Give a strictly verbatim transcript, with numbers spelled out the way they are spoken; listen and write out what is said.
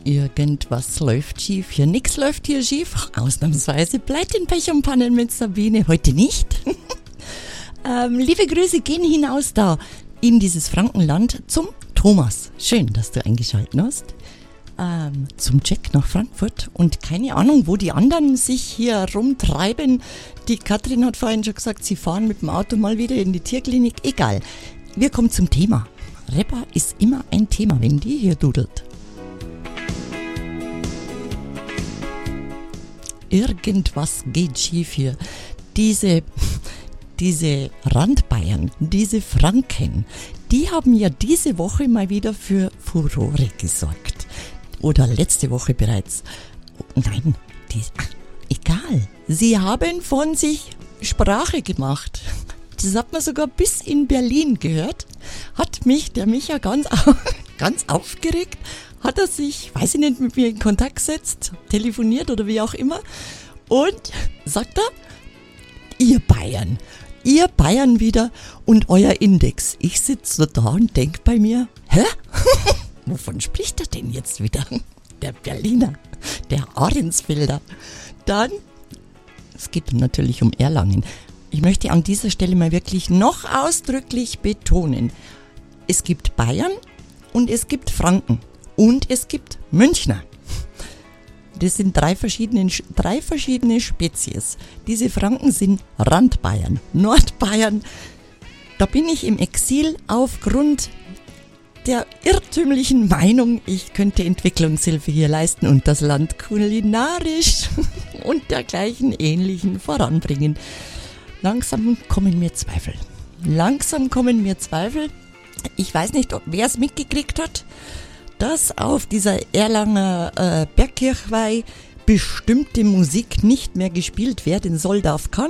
Irgendwas läuft schief. Hier nix läuft hier schief. Ausnahmsweise bleibt in Pech und Pannen mit Sabine. Heute nicht. ähm, liebe Grüße gehen hinaus da in dieses Frankenland zum Thomas. Schön, dass du eingeschaltet hast. Ähm, zum Jack nach Frankfurt. Und keine Ahnung, wo die anderen sich hier rumtreiben. Die Katrin hat vorhin schon gesagt, sie fahren mit dem Auto mal wieder in die Tierklinik. Egal. Wir kommen zum Thema. Rapper ist immer ein Thema, wenn die hier dudelt. Irgendwas geht schief hier. Diese, diese Randbayern, diese Franken, die haben ja diese Woche mal wieder für Furore gesorgt. Oder letzte Woche bereits. Nein, die, ach, egal. Sie haben von sich Sprache gemacht. Das hat man sogar bis in Berlin gehört. Hat mich der Micha ganz, ganz aufgeregt. Hat er sich, weiß ich nicht, mit mir in Kontakt gesetzt, telefoniert oder wie auch immer. Und sagt er, ihr Bayern, ihr Bayern wieder und euer Index. Ich sitze da und denke bei mir, hä? Wovon spricht er denn jetzt wieder? Der Berliner, der Ahrensfelder. Dann, es geht natürlich um Erlangen. Ich möchte an dieser Stelle mal wirklich noch ausdrücklich betonen, es gibt Bayern und es gibt Franken. Und es gibt Münchner. Das sind drei verschiedene, drei verschiedene Spezies. Diese Franken sind Randbayern, Nordbayern. Da bin ich im Exil aufgrund der irrtümlichen Meinung, ich könnte Entwicklungshilfe hier leisten und das Land kulinarisch und dergleichen Ähnlichen voranbringen. Langsam kommen mir Zweifel. Langsam kommen mir Zweifel. Ich weiß nicht, wer es mitgekriegt hat, dass auf dieser Erlanger äh, Bergkirchweih bestimmte Musik nicht mehr gespielt werden soll, darf, kann.